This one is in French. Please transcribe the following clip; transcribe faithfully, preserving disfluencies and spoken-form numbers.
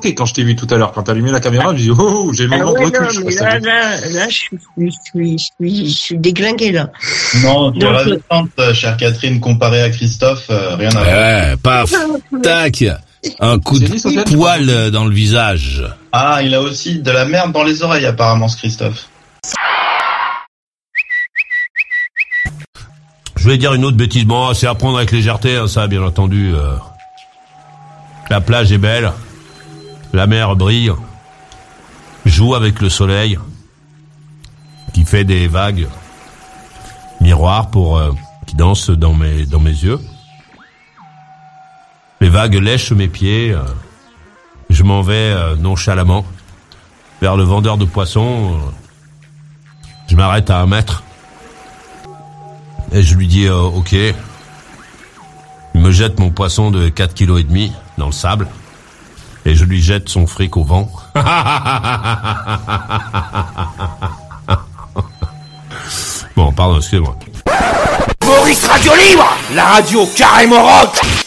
choqué quand je t'ai vu tout à l'heure. Quand t'as allumé la caméra, je me dis oh, j'ai le Ah moment ouais, de recul. non, Je mais sais pas là, si t'as vu. là, là, je suis, je suis, je suis, je suis déglinguée, là. Non, tu es Donc, euh, ravissante, chère Catherine, comparée à Christophe, euh, rien à voir. Ouais, paf, tac, un coup J'ai de dit, Sofiane, je poil crois. euh, dans le visage. Ah, il a aussi de la merde dans les oreilles, apparemment, ce Christophe. Je voulais dire une autre bêtise. Bon, c'est à prendre avec légèreté, hein, ça, bien entendu. euh. La plage est belle, la mer brille, joue avec le soleil, qui fait des vagues miroirs pour euh, qui dansent dans mes dans mes yeux. Les vagues lèchent mes pieds. euh, je m'en vais euh, nonchalamment vers le vendeur de poissons. euh, je m'arrête à un mètre et je lui dis euh, ok. Il me jette mon poisson de quatre kilos et demi dans le sable et je lui jette son fric au vent. Bon, pardon, excusez-moi. Maurice Radio Libre, la radio carrément rock.